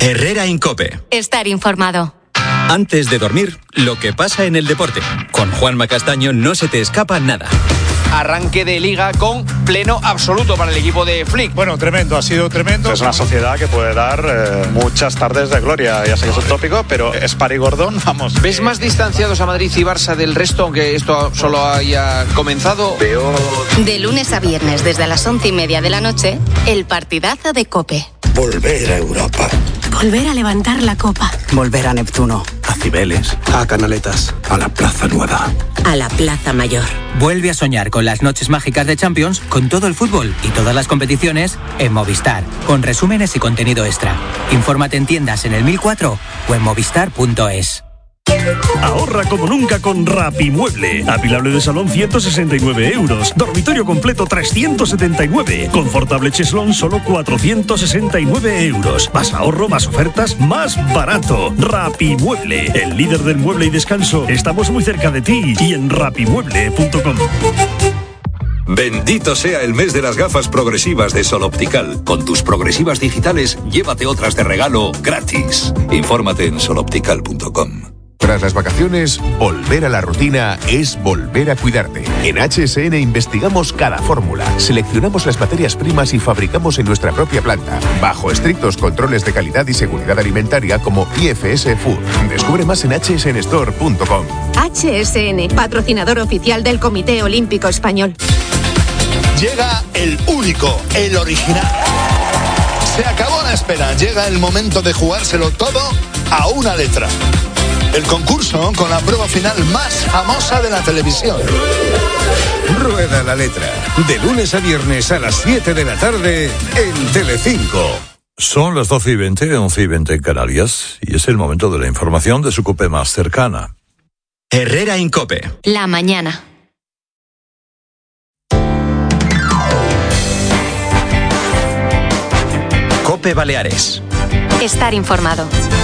Herrera en COPE. Estar informado. Antes de dormir, lo que pasa en el deporte. Con Juanma Castaño no se te escapa nada. Arranque de Liga con pleno absoluto para el equipo de Flick. Bueno, tremendo, ha sido tremendo. Es una sociedad que puede dar muchas tardes de gloria, ya sé que es un tópico, pero es Parigordón, vamos. ¿Ves más distanciados a Madrid y Barça del resto, aunque esto solo haya comenzado? De lunes a viernes, desde las 11:30 de la noche, el partidazo de COPE. Volver a Europa. Volver a levantar la copa. Volver a Neptuno. A Cibeles. A Canaletas. A la Plaza Nueva. A la Plaza Mayor. Vuelve a soñar con las noches mágicas de Champions, con todo el fútbol y todas las competiciones en Movistar, con resúmenes y contenido extra. Infórmate en tiendas en el 1004 o en movistar.es. Ahorra como nunca con Rapimueble. Apilable de salón 169 euros. Dormitorio completo 379. Confortable cheslón solo 469 euros. Más ahorro, más ofertas, más barato. Rapimueble, el líder del mueble y descanso. Estamos muy cerca de ti y en rapimueble.com. Bendito sea el mes de las gafas progresivas de Sol Optical. Con tus progresivas digitales, llévate otras de regalo gratis. Infórmate en soloptical.com. Tras las vacaciones, volver a la rutina es volver a cuidarte. En HSN investigamos cada fórmula, seleccionamos las materias primas y fabricamos en nuestra propia planta, bajo estrictos controles de calidad y seguridad alimentaria como IFS Food. Descubre más en hsnstore.com. HSN, patrocinador oficial del Comité Olímpico Español. Llega el único, el original. Se acabó la espera, llega el momento de jugárselo todo a una letra. El concurso con la prueba final más famosa de la televisión. Rueda la letra. De lunes a viernes a las 7 de la tarde en Telecinco. Son las 12:20, 11:20 en Canarias, y es el momento de la información de su COPE más cercana. Herrera en COPE. La mañana. COPE Baleares. Estar informado.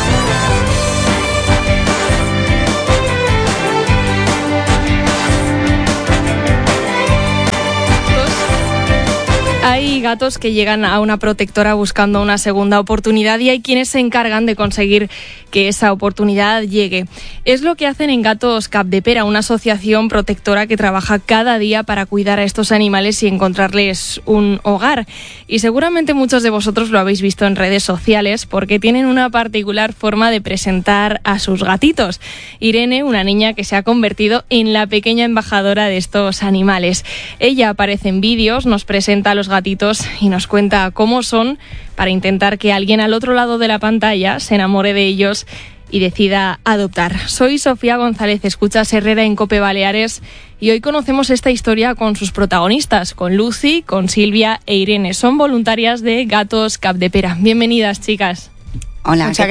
Hay gatos que llegan a una protectora buscando una segunda oportunidad y hay quienes se encargan de conseguir que esa oportunidad llegue. Es lo que hacen en Gatos Capdepera, una asociación protectora que trabaja cada día para cuidar a estos animales y encontrarles un hogar. Y seguramente muchos de vosotros lo habéis visto en redes sociales porque tienen una particular forma de presentar a sus gatitos. Irene, una niña que se ha convertido en la pequeña embajadora de estos animales. Ella aparece en vídeos, nos presenta a los gatitos y nos cuenta cómo son para intentar que alguien al otro lado de la pantalla se enamore de ellos y decida adoptar. Soy Sofía González, escuchas Herrera en COPE Baleares y hoy conocemos esta historia con sus protagonistas, con Lucy, con Silvia e Irene. Son voluntarias de Gatos Capdepera. Bienvenidas, chicas. Hola, muchas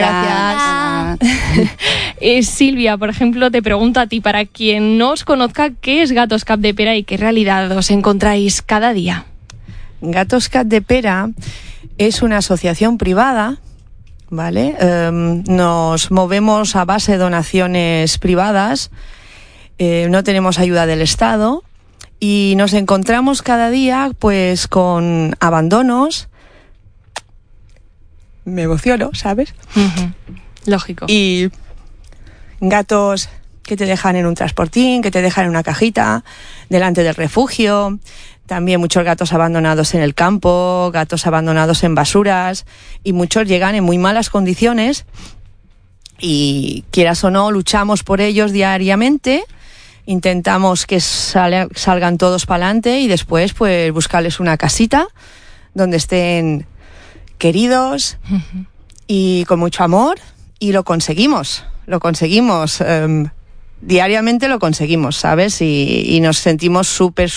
gracias. Silvia, por ejemplo, te pregunto a ti, para quien no os conozca, ¿qué es Gatos Capdepera y qué realidad os encontráis cada día? Gatos Capdepera es una asociación privada, ¿vale? Nos movemos a base de donaciones privadas, no tenemos ayuda del Estado y nos encontramos cada día pues con abandonos. Me emociono, ¿sabes? Uh-huh. Lógico. Y gatos que te dejan en un transportín, que te dejan en una cajita delante del refugio. También muchos gatos abandonados en el campo, gatos abandonados en basuras, y muchos llegan en muy malas condiciones y, quieras o no, luchamos por ellos diariamente, intentamos que salgan todos para adelante y después pues buscarles una casita donde estén queridos y con mucho amor, y lo conseguimos. Diariamente lo conseguimos, ¿sabes? Y nos sentimos súper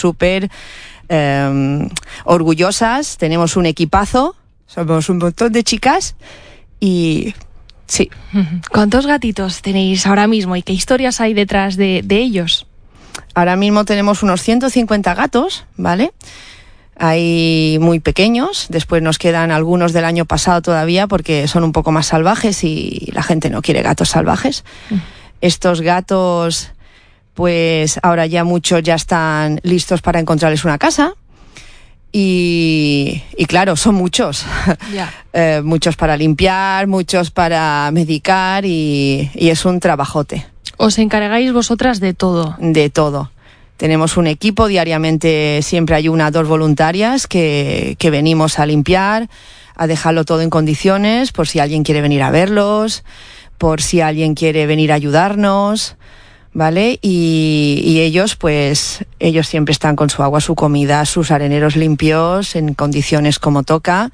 orgullosas. Tenemos un equipazo, somos un montón de chicas y sí. ¿Cuántos gatitos tenéis ahora mismo y qué historias hay detrás de ellos? Ahora mismo tenemos unos 150 gatos, ¿vale? Hay muy pequeños, después nos quedan algunos del año pasado todavía porque son un poco más salvajes y la gente no quiere gatos salvajes. Estos gatos, pues ahora ya muchos ya están listos para encontrarles una casa Y claro, son muchos. Yeah. Muchos para limpiar, muchos para medicar y es un trabajote. ¿Os encargáis vosotras de todo? De todo. Tenemos un equipo, diariamente siempre hay 1 o 2 voluntarias que venimos a limpiar, a dejarlo todo en condiciones, por si alguien quiere venir a verlos, por si alguien quiere venir a ayudarnos, ¿vale? Y ellos siempre están con su agua, su comida, sus areneros limpios, en condiciones como toca.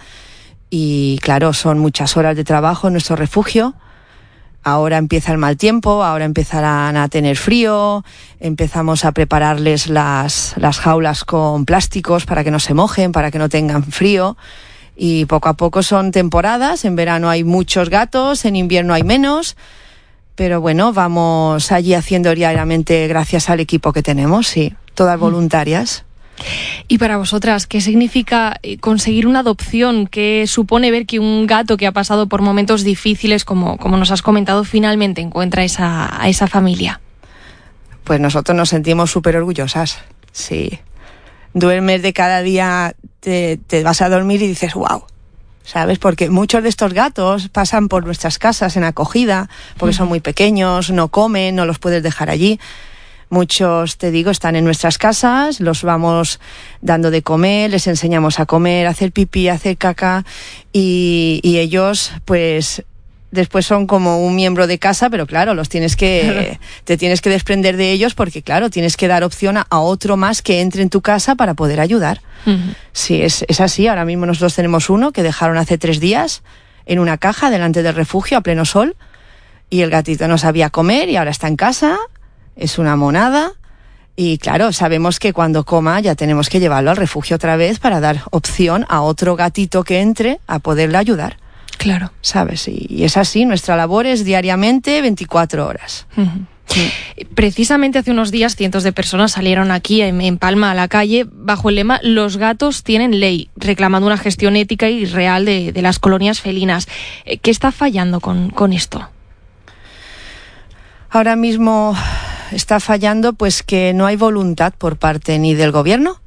Y claro, son muchas horas de trabajo en nuestro refugio. Ahora empieza el mal tiempo, ahora empezarán a tener frío, empezamos a prepararles las jaulas con plásticos para que no se mojen, para que no tengan frío. Y poco a poco son temporadas, en verano hay muchos gatos, en invierno hay menos, pero bueno, vamos allí haciendo diariamente gracias al equipo que tenemos, sí, todas voluntarias. Y para vosotras, ¿qué significa conseguir una adopción? ¿Qué supone ver que un gato que ha pasado por momentos difíciles, como nos has comentado, finalmente encuentra a esa familia? Pues nosotros nos sentimos súper orgullosas, sí. Duermes de cada día, te vas a dormir y dices, wow, ¿sabes? Porque muchos de estos gatos pasan por nuestras casas en acogida, porque son muy pequeños, no comen, no los puedes dejar allí. Muchos, te digo, están en nuestras casas, los vamos dando de comer, les enseñamos a comer, a hacer pipí, a hacer caca y ellos pues después son como un miembro de casa, pero claro, te tienes que desprender de ellos porque claro, tienes que dar opción a otro más que entre en tu casa para poder ayudar. Uh-huh. Sí, es así. Ahora mismo nosotros tenemos uno que dejaron hace 3 días en una caja delante del refugio a pleno sol y el gatito no sabía comer y ahora está en casa. Es una monada y claro, sabemos que cuando coma ya tenemos que llevarlo al refugio otra vez para dar opción a otro gatito que entre a poderle ayudar. Claro. ¿Sabes? Y es así, nuestra labor es diariamente 24 horas. Uh-huh. Sí. Precisamente hace unos días cientos de personas salieron aquí en Palma a la calle bajo el lema "Los gatos tienen ley", reclamando una gestión ética y real de las colonias felinas. ¿Qué está fallando con esto? Ahora mismo está fallando pues que no hay voluntad por parte ni del gobierno